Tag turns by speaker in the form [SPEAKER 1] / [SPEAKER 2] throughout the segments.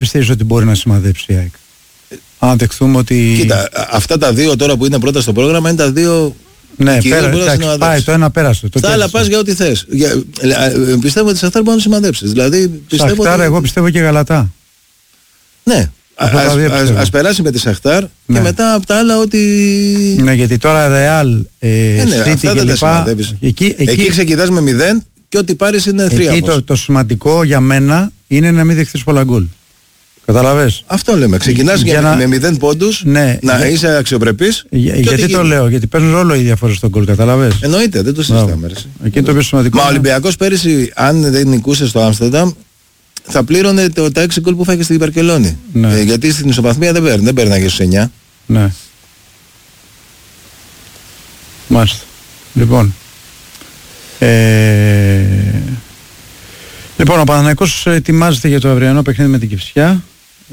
[SPEAKER 1] πιστεύεις ότι μπορεί να σημαδέψει η ΑΕΚ? Αν δεχθούμε ότι...
[SPEAKER 2] Κοίτα, αυτά τα δύο τώρα που είναι πρώτα στο πρόγραμμα είναι τα δύο...
[SPEAKER 1] Ναι, πάει, το ένα πέρασε.
[SPEAKER 2] Στα άλλα πας για ό,τι θες. Πιστεύω ότι Σαχτάρ μπορεί να σημαδέψεις. Δηλαδή,
[SPEAKER 1] Σαχτάρ, ότι... εγώ πιστεύω και Γαλατά.
[SPEAKER 2] Ναι. Ας περάσει με τη Σαχτάρ και μετά από τα άλλα ότι...
[SPEAKER 1] Ναι, γιατί τώρα Ρεάλ, City και λοιπά...
[SPEAKER 2] Εκεί ξεκινάς με 0 και ό,τι πάρεις είναι θρίαμβος.
[SPEAKER 1] Εκεί το σημαντικό για μένα είναι να μην δεχθείς πολλά γκολ. Καταλαβες.
[SPEAKER 2] Αυτό λέμε. Ξεκινάς με 0 πόντους, ναι, να είσαι αξιοπρεπής.
[SPEAKER 1] Γιατί το λέω, γιατί παίζουν ρόλο οι διαφορές στον γκολ, καταλαβες.
[SPEAKER 2] Εννοείται, δεν το συζητάμε.
[SPEAKER 1] Εκεί το πιο σημαντικό.
[SPEAKER 2] Μα ο Ολυμπιακός πέρυσι, αν δεν νικούσε στο Άμστερνταμ, θα πλήρωνε τα 6 γκολ που φάγε στην Βαρκελόνη. Ναι. Γιατί στην ισοπαθμία δεν παίρναγε στους 9.
[SPEAKER 1] Ναι. Μάλιστα. Λοιπόν. Λοιπόν, ο Παναθηναϊκός ετοιμάζεται για το αυριανό παιχνίδι με την Κηφισιά.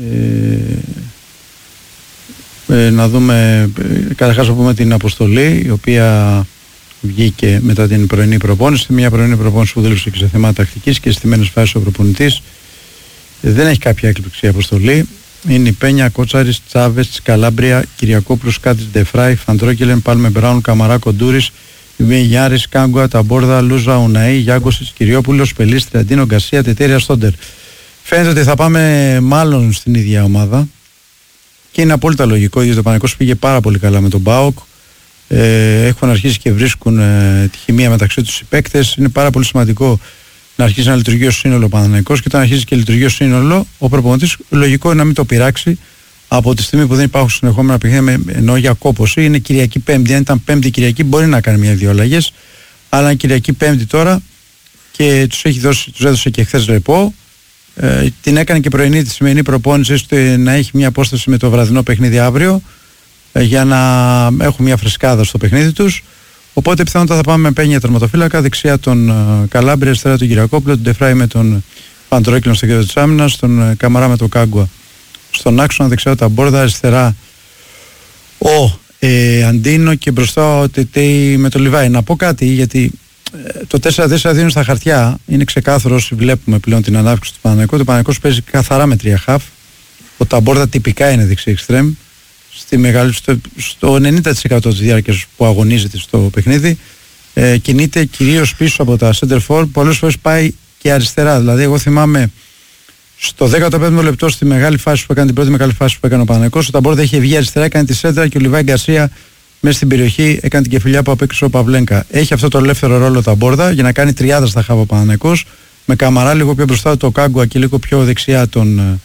[SPEAKER 1] Να δούμε, καταρχάς να πούμε την αποστολή, η οποία βγήκε μετά την πρωινή προπόνηση. Μια πρωινή προπόνηση που δούλεψε και σε θέματα τακτικής και στημένες φάσεις ο προπονητής. Δεν έχει κάποια έκπληξη αποστολή. Είναι η Πένια, Κότσαρης, Τσάβες, Καλάμπρια, Κυριακόπουλος, Κάτης, Ντεφράι, Φαντρόκελεν, Πάλμε Μπράουν, Καμαρά, Κοντούρης, Γιάρης, Κάγκουα, Ταμπόρδα, Λούζα, Ουναή, Γιάγκοσης, Κυριόπουλος, Πελής, Τριαντίνο, Γκασία, Τετέρια, Στόντερ. Φαίνεται ότι θα πάμε μάλλον στην ίδια ομάδα και είναι απόλυτα λογικό, γιατί το Παναθηναϊκός πήγε πάρα πολύ καλά με τον ΠΑΟΚ. Έχουν αρχίσει και βρίσκουν τη χημεία μεταξύ τους οι παίκτες. Είναι πάρα πολύ σημαντικό να αρχίσει να λειτουργεί ως σύνολο ο Παναθηναϊκός, και όταν αρχίζει και λειτουργεί ως σύνολο, ο προπονητής λογικό είναι να μην το πειράξει από τη στιγμή που δεν υπάρχουν συνεχόμενα παιχνίδια, εννοώ για κόπωση. Είναι Κυριακή Πέμπτη. Αν ήταν Πέμπτη Κυριακή, μπορεί να κάνει μια-δύο αλλαγές. Αλλά είναι Κυριακή Πέμπτη τώρα και τους έδωσε και χθες ρεπό. Την έκανε και πρωινή τη σημερινή προπόνηση, ώστε να έχει μια απόσταση με το βραδινό παιχνίδι αύριο, για να έχουν μια φρεσκάδα στο παιχνίδι τους. Οπότε πιθανότατα θα πάμε με Πένια τερματοφύλακα, δεξιά τον Καλάμπρια, αριστερά τον Κυριακόπουλο, τον Ντεφράι με τον Παντρόκυλο στο κέντρο της άμυνας, τον Καμαρά με τον Κάγκουα στον άξονα, δεξιά τα Μπόρδα, αριστερά ο Αντίνο και μπροστά ο Τετέι με τον Λιβάη. Να πω κάτι, γιατί το 4-4-2 είναι στα χαρτιά, είναι ξεκάθαρο όσοι βλέπουμε πλέον την ανάπτυξη του Παναθηναϊκού. Το Παναθηναϊκός παίζει καθαρά με 3 χαφ. Ο Ταμπόρδα τυπικά είναι δεξί εξτρέμ. Στο 90% της διάρκειας που αγωνίζεται στο παιχνίδι, κινείται κυρίως πίσω από τα center for, πολλές φορές πάει και αριστερά. Δηλαδή, εγώ θυμάμαι στο 15ο λεπτό στη μεγάλη φάση που έκανε, την πρώτη μεγάλη φάση που έκανε ο Παναθηναϊκός, ο Ταμπόρδα είχε βγει αριστερά, έκανε τη σέντρα και ο Λιβάη Γκαρσία μέσα στην περιοχή έκανε την κεφαλιά που απέκτησε ο Παυλένκα. Έχει αυτό το ελεύθερο ρόλο ο Ταμπόρδα για να κάνει τριάδα στα χάβα ο Παναθηναϊκός, με Καμαρά λίγο πιο μπροστά το Κάγκουα και λίγο πιο δεξιά τον.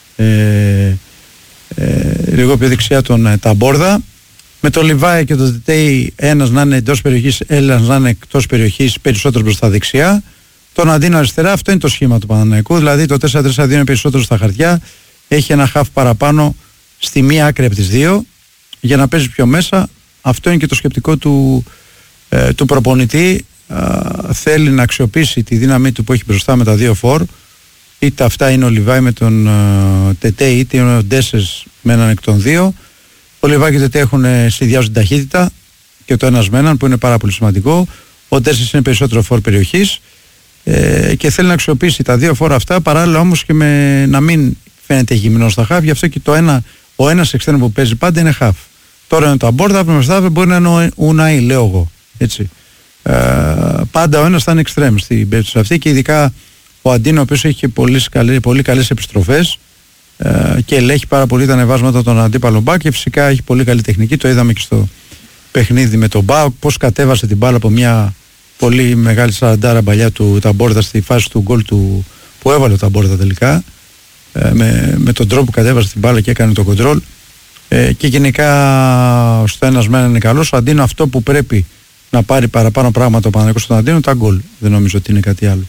[SPEAKER 1] Λίγο πιο δεξιά τον Ταμπόρδα, με το Λιβάη και το Τετέι, ένας να είναι εντός περιοχής, ένας να είναι εκτός περιοχής, περισσότερο προς τα δεξιά, τον Αντίνο αριστερά. Αυτό είναι το σχήμα του Παναθηναϊκού. Δηλαδή το 4-3-2 είναι περισσότερο στα χαρτιά, έχει ένα χαφ παραπάνω στη μία άκρη από τις δύο για να παίζει πιο μέσα. Αυτό είναι και το σκεπτικό του προπονητή. Θέλει να αξιοποιήσει τη δύναμή του που έχει μπροστά με τα δύο φορ. Είτε αυτά είναι ο Λιβάη με τον Τετέι, είτε είναι ο Ντέσες με έναν εκ των δύο. Ο Λιβάη και ο Τετέι συνδυάζουν ταχύτητα και το ένας με έναν, που είναι πάρα πολύ σημαντικό. Ο Ντέσες είναι περισσότερο φόρ περιοχής και θέλει να αξιοποιήσει τα δύο φόρ αυτά, παράλληλα όμως και με να μην φαίνεται γυμνό στα χαφ. Γι' αυτό και ο ένας εξτρέμ που παίζει πάντα είναι χαφ. Τώρα είναι το Αμπόρδα, αύριο μεθαύριο μπορεί να είναι ο Ουναή, λέω εγώ. Έτσι. Πάντα ο ένας θα είναι εξτρέμ στην περίπτωση αυτή, και ειδικά ο Αντίνο, ο οποίος έχει πολύ καλές επιστροφές και ελέγχει πάρα πολύ τα ανεβάσματα των αντίπαλων μπακ, και φυσικά έχει πολύ καλή τεχνική. Το είδαμε και στο παιχνίδι με τον ΠΑΟΚ, πώς κατέβασε την μπάλα από μια πολύ μεγάλη σαραντάρα παλιά του Ταμπόρδα στη φάση του γκολ του που έβαλε ο Ταμπόρδα τελικά, με τον τρόπο που κατέβασε την μπάλα και έκανε το κοντρόλ, και γενικά στο ένας μένα είναι καλός. Ο Αντίνο, αυτό που πρέπει να πάρει παραπάνω πράγματα ο Παναθηναϊκός στον Αντίνο, τα γκολ. Δεν νομίζω ότι είναι κάτι άλλο.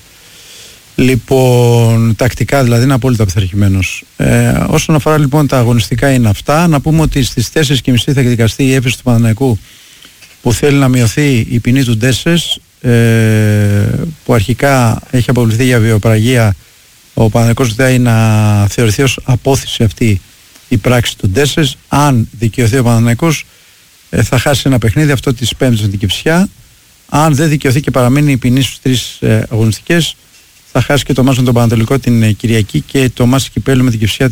[SPEAKER 1] Λοιπόν, τακτικά δηλαδή είναι απόλυτα πειθαρχημένος. Όσον αφορά λοιπόν τα αγωνιστικά είναι αυτά. Να πούμε ότι στις 4.30 θα εκδικαστεί η έφεση του Παναθηναϊκού, που θέλει να μειωθεί η ποινή του Ντέσες, που αρχικά έχει αποβληθεί για βιοπραγία. Ο Παναθηναϊκός ζητάει να θεωρηθεί ως απόθεση αυτή η πράξη του Ντέσες. Αν δικαιωθεί ο Παναθηναϊκός, θα χάσει ένα παιχνίδι, αυτό της Πέμπτης με την Κηφισιά. Αν δεν δικαιωθεί και παραμείνει η ποινή στους 3 αγωνιστικές, θα χάσει και το μάτς με τον Πανατολικό την Κυριακή και το μάτς Κυπέλλου με την Κηφισιά